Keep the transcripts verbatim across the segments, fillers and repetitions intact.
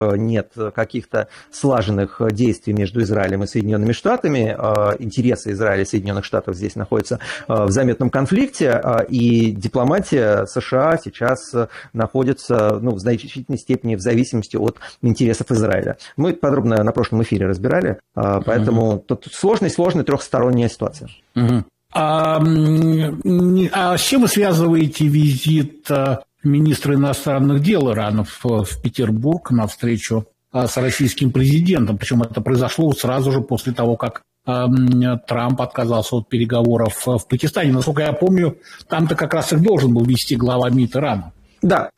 нет каких-то слаженных действий между Израилем и Соединенными Штатами. Интересы Израиля и Соединенных Штатов здесь находятся в заметном конфликте, и дипломатия США сейчас находится, ну, в значительной степени в зависимости от интересов Израиля. Мы подробно на прошлом эфире разбирали, поэтому mm-hmm. тут сложная, сложная трехсторонняя ситуация. Mm-hmm. А, а с чем вы связываете визит министра иностранных дел Ирана в, в Петербург на встречу с российским президентом? Причем это произошло сразу же после того, как Трамп отказался от переговоров в Пакистане. Насколько я помню, там-то как раз их должен был вести глава МИД Ирана. Да,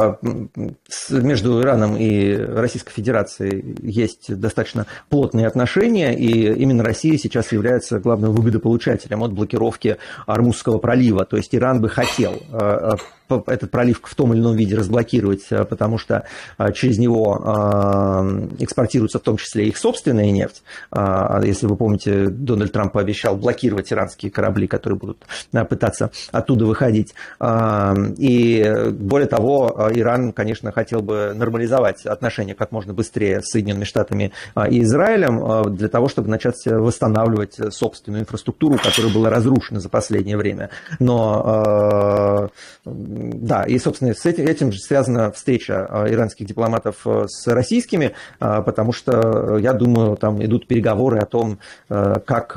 между Ираном и Российской Федерацией есть достаточно плотные отношения, и именно Россия сейчас является главным выгодополучателем от блокировки Ормузского пролива. То есть Иран бы хотел этот пролив в том или ином виде разблокировать, потому что через него экспортируется в том числе их собственная нефть. Если вы помните, Дональд Трамп пообещал блокировать иранские корабли, которые будут пытаться оттуда выходить. И более того, Иран, конечно, хотел бы нормализовать отношения как можно быстрее с Соединенными Штатами и Израилем для того, чтобы начать восстанавливать собственную инфраструктуру, которая была разрушена за последнее время. Но да, и, собственно, с этим, этим же связана встреча иранских дипломатов с российскими, потому что, я думаю, там идут переговоры о том, как,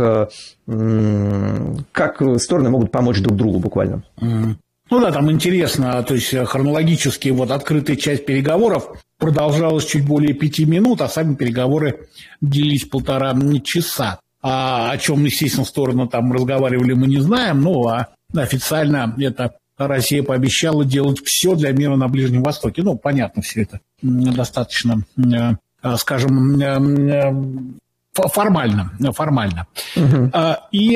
как стороны могут помочь друг другу буквально. Mm. Ну да, там интересно, то есть хронологически вот открытая часть переговоров продолжалась чуть более пяти минут, а сами переговоры длились полтора часа. А о чем, естественно, стороны там разговаривали, мы не знаем, ну а официально это Россия пообещала делать все для мира на Ближнем Востоке. Ну, понятно, все это достаточно, скажем, формально. формально. Угу. И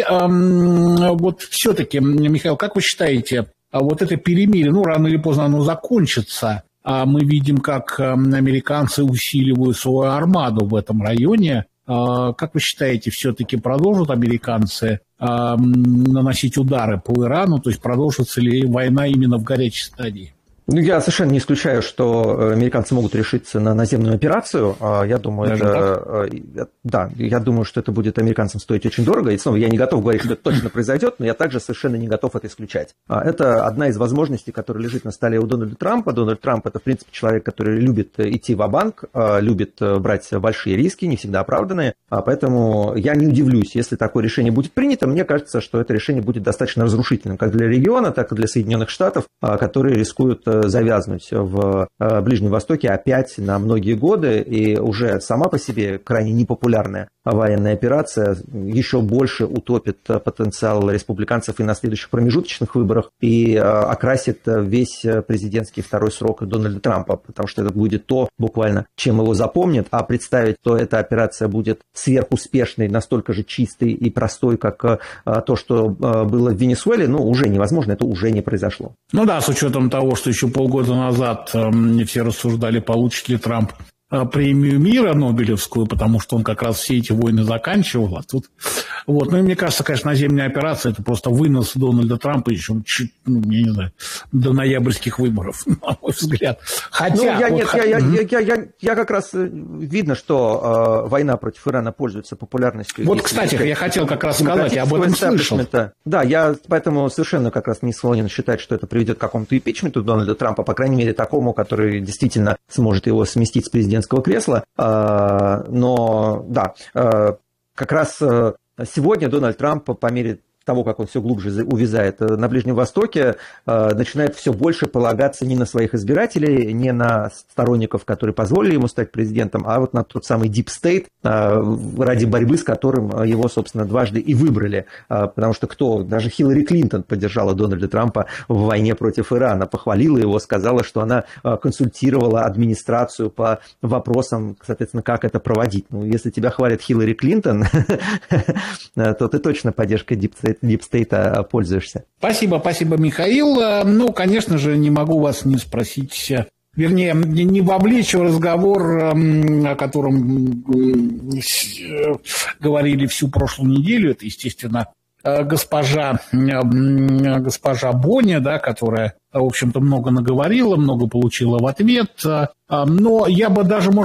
вот все-таки, Михаил, как вы считаете, вот это перемирие, ну, рано или поздно оно закончится, а мы видим, как американцы усиливают свою армаду в этом районе. Как вы считаете, все-таки продолжат американцы наносить удары по Ирану, то есть продолжится ли война именно в горячей стадии? Ну, я совершенно не исключаю, что американцы могут решиться на наземную операцию. Я думаю, Даже это, так? да, я думаю, что это будет американцам стоить очень дорого. И снова, я не готов говорить, что это точно произойдет, но я также совершенно не готов это исключать. Это одна из возможностей, которая лежит на столе у Дональда Трампа. Дональд Трамп – это, в принципе, человек, который любит идти ва-банк, любит брать большие риски, не всегда оправданные. Поэтому я не удивлюсь, если такое решение будет принято. Мне кажется, что это решение будет достаточно разрушительным как для региона, так и для Соединенных Штатов, которые рискуют завязнуть в Ближнем Востоке опять на многие годы, и уже сама по себе крайне непопулярная военная операция еще больше утопит потенциал республиканцев и на следующих промежуточных выборах и окрасит весь президентский второй срок Дональда Трампа, потому что это будет то, буквально, чем его запомнят, а представить, что эта операция будет сверхуспешной, настолько же чистой и простой, как то, что было в Венесуэле, ну, уже невозможно, это уже не произошло. Ну да, с учетом того, что еще полгода назад э, все рассуждали, получит ли Трамп э, премию мира Нобелевскую, потому что он как раз все эти войны заканчивал. А тут... вот. Ну и мне кажется, конечно, наземная операция – это просто вынос Дональда Трампа еще, чуть, ну, я не знаю, до ноябрьских выборов, на мой взгляд. Хотя… Ну, я, вот, нет, я, я, я, я, я, я как раз… Видно, что э, война против Ирана пользуется популярностью. Вот, кстати, сказать, я хотел как раз сказать, я об этом слышал. Да, я поэтому совершенно как раз не склонен считать, что это приведет к какому-то импичменту Дональда Трампа, по крайней мере, такому, который действительно сможет его сместить с президентского кресла. Но, да, как раз сегодня Дональд Трамп по мере того, как он все глубже увязает на Ближнем Востоке, начинает все больше полагаться не на своих избирателей, не на сторонников, которые позволили ему стать президентом, а вот на тот самый Deep State, ради борьбы с которым его, собственно, дважды и выбрали. Потому что кто? Даже Хиллари Клинтон поддержала Дональда Трампа в войне против Ирана, похвалила его, сказала, что она консультировала администрацию по вопросам, соответственно, как это проводить. Ну, если тебя хвалит Хиллари Клинтон, то ты точно поддержкой Deep State дипстейта пользуешься. Спасибо, спасибо, Михаил. Ну, конечно же, не могу вас не спросить, вернее, не вовлечь в разговор, о котором говорили всю прошлую неделю. Это, естественно, госпожа, госпожа Боня, да, которая в общем-то, много наговорила, много получила в ответ. Но я бы даже, может